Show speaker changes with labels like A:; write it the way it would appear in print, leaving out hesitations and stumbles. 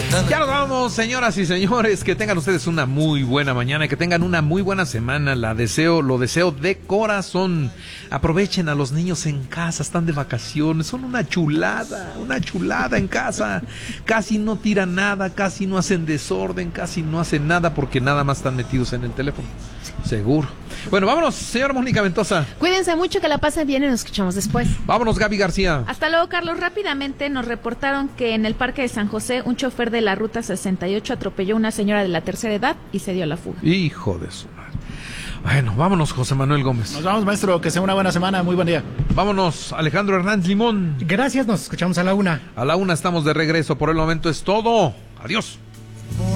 A: Ya nos vamos, señoras y señores. Que tengan ustedes una muy buena mañana y que tengan una muy buena semana. Lo deseo de corazón. Aprovechen a los niños en casa, están de vacaciones. Son una chulada en casa. Casi no tiran nada, casi no hacen desorden, casi no hacen nada porque nada más están metidos en el teléfono. Seguro. Bueno, vámonos, señora Mónica Ventosa.
B: Cuídense mucho, que la pasen bien y nos escuchamos después.
A: Vámonos, Gaby García.
B: Hasta luego, Carlos. Rápidamente nos reportaron que en el Parque de San José un chofer de la Ruta 68 atropelló a una señora de la tercera edad y se dio a la fuga.
A: Hijo de su madre. Bueno, vámonos, José Manuel Gómez.
C: Nos vamos, maestro, que sea una buena semana, muy buen día.
A: Vámonos, Alejandro Hernández Limón.
D: Gracias, nos escuchamos a la 1:00.
A: A la 1:00 estamos de regreso. Por el momento es todo. Adiós.